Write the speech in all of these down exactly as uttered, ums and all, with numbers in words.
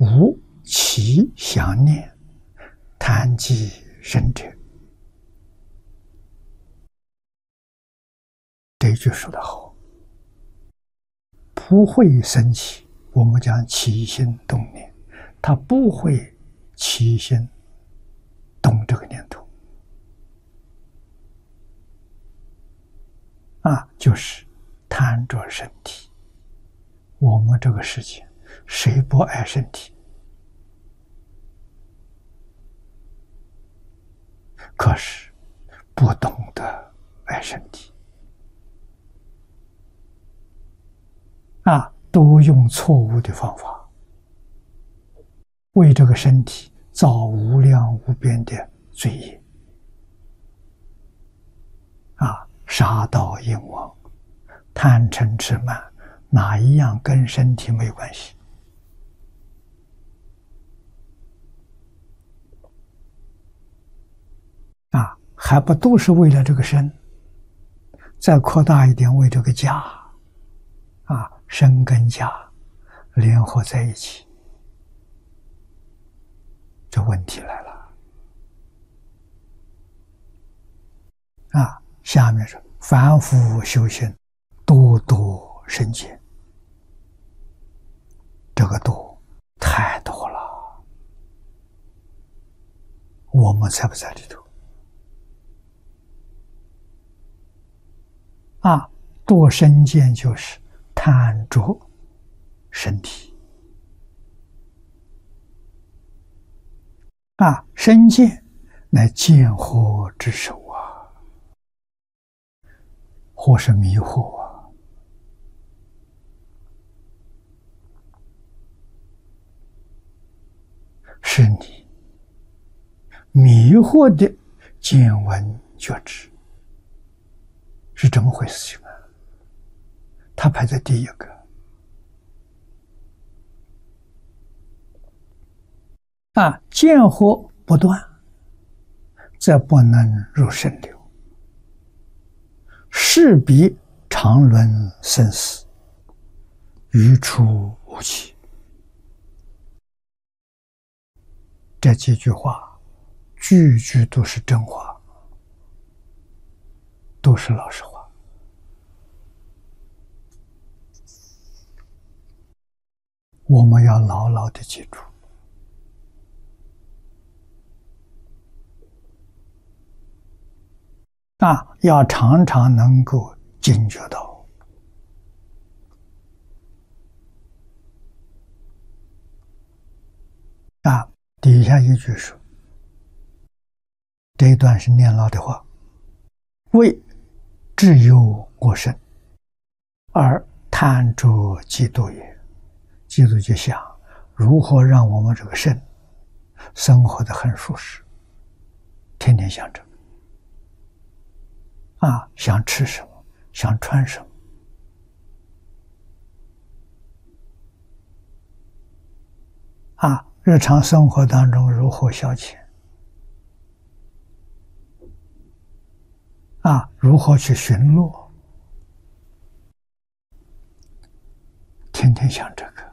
无其想念，贪即生者。这句说得好，不会生起，我们讲起心动念，它不会起心动这个念头啊，就是贪着身体。我们这个世界，谁不爱身体？可是不懂得爱身体啊，都用错误的方法，为这个身体造无量无边的罪业啊！杀盗淫妄、贪嗔痴慢，哪一样跟身体没关系？啊，还不都是为了这个身？再扩大一点，为这个家啊，身跟家联合在一起，这问题来了啊！下面是凡夫修行，多多生见，这个多太多了，我们才不在里头啊！多生见就是贪着身体啊，身见乃见惑之首啊，或是迷惑啊，是你迷惑的见闻觉知，是这么回事情啊？它排在第一个啊，见惑不断，则不能入圣流，势必常轮生死，余处无期。这几句话句句都是真话，都是老实话。我们要牢牢的记住啊，要常常能够警觉到啊。底下一句说，这一段是念老的话，为自由我身而贪着嫉妒也。嫉妒就想如何让我们这个身生活得很舒适，天天想着啊，想吃什么，想穿什么啊，日常生活当中如何消遣啊，如何去寻乐，天天想这个。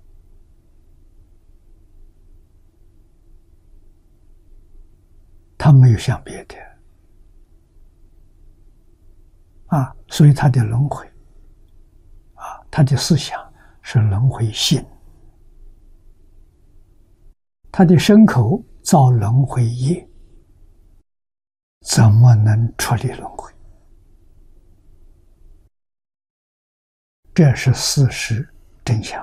他没有想别的啊，所以他的轮回啊，他的思想是轮回性，他的身口造轮回业，怎么能出离轮回？这是事实真相。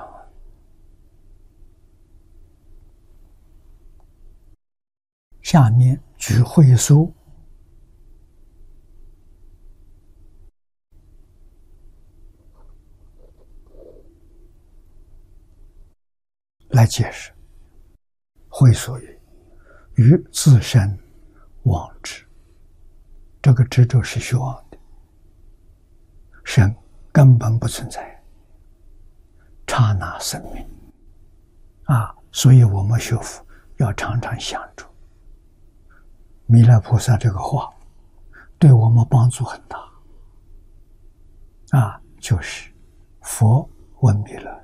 下面举会疏来解释。会疏于于自身妄执，这个执着是虚妄的，神根本不存在，刹那生命啊！所以我们学佛要常常想着弥勒菩萨这个话，对我们帮助很大啊！就是佛问弥勒，